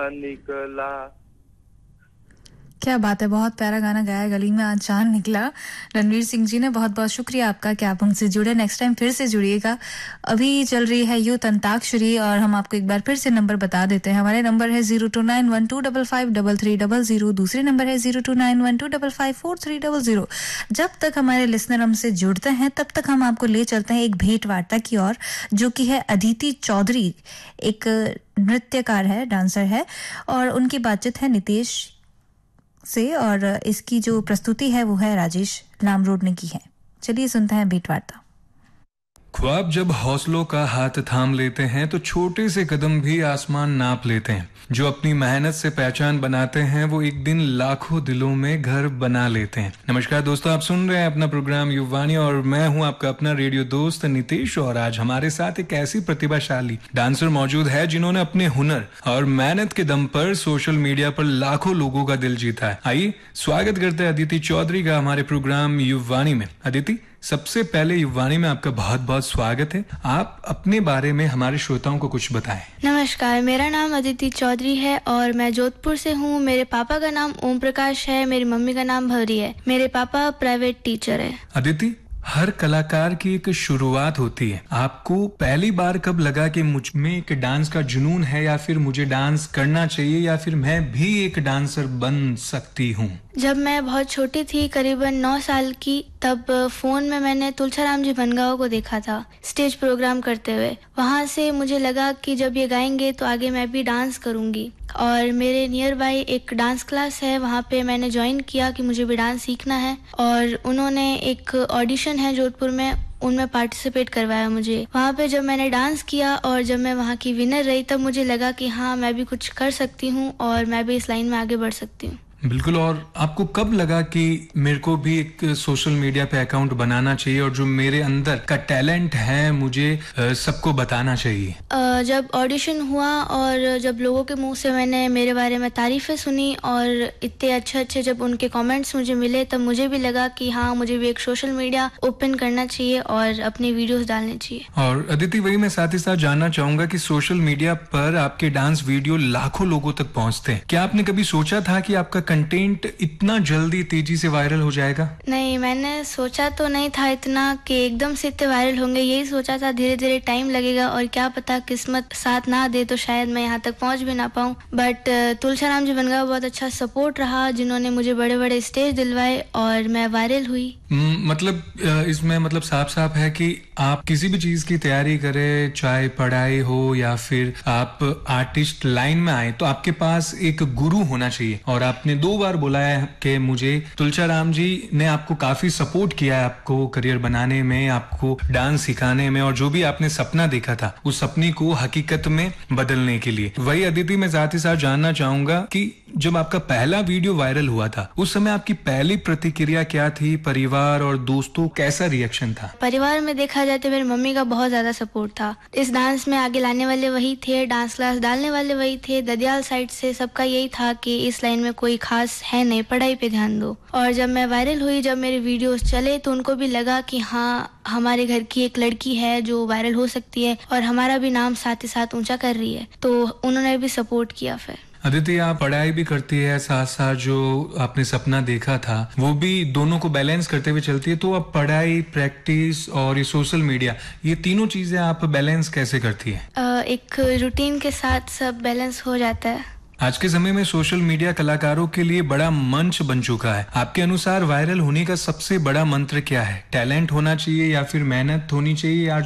निकला। क्या बात है, बहुत प्यारा गाना गाया, गली में आज चांद निकला। रणवीर सिंह जी ने बहुत बहुत शुक्रिया आपका कि आप हमसे जुड़े। नेक्स्ट टाइम फिर से जुड़िएगा। अभी चल रही है यूथ अंताक्षरी और हम आपको एक बार फिर से नंबर बता देते हैं। हमारे नंबर है 029125553300। दूसरे नंबर है 0291255430। जब तक हमारे लिसनर हमसे जुड़ते हैं तब तक हम आपको ले चलते हैं एक भेंट वार्ता की ओर, जो कि है अदिति चौधरी, एक नृत्यकार है, डांसर है, और उनकी बातचीत है नितेश से, और इसकी जो प्रस्तुति है वो है राजेश लामरोड ने की है। चलिए सुनते हैं भेंट वार्ता। ख्वाब जब हौसलों का हाथ थाम लेते हैं तो छोटे से कदम भी आसमान नाप लेते हैं। जो अपनी मेहनत से पहचान बनाते हैं वो एक दिन लाखों दिलों में घर बना लेते हैं। नमस्कार दोस्तों, आप सुन रहे हैं अपना प्रोग्राम युवानी और मैं हूं आपका अपना रेडियो दोस्त नितेश। और आज हमारे साथ एक ऐसी प्रतिभाशाली डांसर मौजूद है जिन्होंने अपने हुनर और मेहनत के दम पर सोशल मीडिया पर लाखों लोगों का दिल जीता है। आइए स्वागत करते हैं अदिति चौधरी का हमारे प्रोग्राम युवानी में। अदिति, सबसे पहले युवानी में आपका बहुत बहुत स्वागत है। आप अपने बारे में हमारे श्रोताओं को कुछ बताएं। नमस्कार, मेरा नाम अदिति चौधरी है और मैं जोधपुर से हूँ। मेरे पापा का नाम ओम प्रकाश है, मेरी मम्मी का नाम भवरी है। मेरे पापा प्राइवेट टीचर है। अदिति, हर कलाकार की एक शुरुआत होती है। आपको पहली बार कब लगा कि मुझ में एक डांस का जुनून है, या फिर मुझे डांस करना चाहिए, या फिर मैं भी एक डांसर बन सकती हूँ? जब मैं बहुत छोटी थी, करीबन 9 साल की, तब फोन में मैंने तुलसीराम जी बनगांव को देखा था स्टेज प्रोग्राम करते हुए। वहाँ से मुझे लगा कि जब ये गाएंगे तो आगे मैं भी डांस करूँगी। और मेरे नियर बाई एक डांस क्लास है, वहाँ पे मैंने ज्वाइन किया कि मुझे भी डांस सीखना है। और उन्होंने एक ऑडिशन है जोधपुर में, उनमें पार्टिसिपेट करवाया मुझे। वहाँ पे जब मैंने डांस किया और जब मैं वहाँ की विनर रही, तब मुझे लगा कि हाँ, मैं भी कुछ कर सकती हूँ और मैं भी इस लाइन में आगे बढ़ सकती हूँ। बिल्कुल। और आपको कब लगा कि मेरे को भी एक सोशल मीडिया पे अकाउंट बनाना चाहिए और जो मेरे अंदर का टैलेंट है मुझे सबको बताना चाहिए? जब ऑडिशन हुआ और जब लोगों के मुंह से मैंने मेरे बारे में तारीफें सुनी और इतने अच्छे अच्छे जब उनके कमेंट्स मुझे मिले, तब मुझे भी लगा कि हाँ, मुझे भी एक सोशल मीडिया ओपन करना चाहिए और अपनी वीडियोस डालनी चाहिए। और अदिति, वही मैं साथ ही साथ जानना चाहूंगा कि सोशल मीडिया पर आपके डांस वीडियो लाखों लोगों तक पहुंचते हैं। क्या आपने कभी सोचा था कि आपका कंटेंट इतना जल्दी तेजी से वायरल हो जाएगा? नहीं, मैंने सोचा तो नहीं था इतना कि एकदम से इतने वायरल होंगे। यही सोचा था धीरे धीरे टाइम लगेगा और क्या पता किस्मत साथ ना दे तो शायद मैं यहाँ तक पहुँच भी ना पाऊँ। बट तुलसीराम जी बनगांव बहुत अच्छा सपोर्ट रहा, जिन्होंने मुझे बड़े बड़े स्टेज दिलवाए और मैं वायरल हुई। मतलब इसमें मतलब साफ साफ है कि आप किसी भी चीज की तैयारी करें, चाहे पढ़ाई हो या फिर आप आर्टिस्ट लाइन में आए, तो आपके पास एक गुरु होना चाहिए। और आपने 2 बार बोला है कि मुझे तुलसीराम जी ने आपको काफी सपोर्ट किया है आपको करियर बनाने में, आपको डांस सिखाने में, और जो भी आपने सपना देखा था उस सपने को हकीकत में बदलने के लिए। वही अदिति, मैं साथ ही साथ जानना चाहूंगा कि जब आपका पहला वीडियो वायरल हुआ था उस समय आपकी पहली प्रतिक्रिया क्या थी? परिवार और दोस्तों कैसा रिएक्शन था? परिवार में देखा जाए तो मेरी मम्मी का बहुत ज्यादा सपोर्ट था। इस डांस में आगे लाने वाले वही थे, डांस क्लास डालने वाले वही थे। ददियाल साइड से सबका यही था कि इस लाइन में कोई खास है नहीं, पढ़ाई पे ध्यान दो। और जब मैं वायरल हुई, जब मेरे वीडियोस चले, तो उनको भी लगा कि हाँ, हमारे घर की एक लड़की है जो वायरल हो सकती है और हमारा भी नाम साथ ही साथ ऊंचा कर रही है, तो उन्होंने भी सपोर्ट किया। फिर अदिति, आप पढ़ाई भी करती है, साथ साथ जो आपने सपना देखा था वो भी, दोनों को बैलेंस करते हुए चलती है। तो आप पढ़ाई, प्रैक्टिस और ये सोशल मीडिया, ये तीनों चीजें आप बैलेंस कैसे करती है? एक रूटीन के साथ सब बैलेंस हो जाता है। आज के समय में सोशल मीडिया कलाकारों के लिए बड़ा मंच बन चुका है। आपके अनुसार वायरल होने का सबसे बड़ा मंत्र क्या है? टैलेंट होना चाहिए या फिर मेहनत होनी चाहिए, या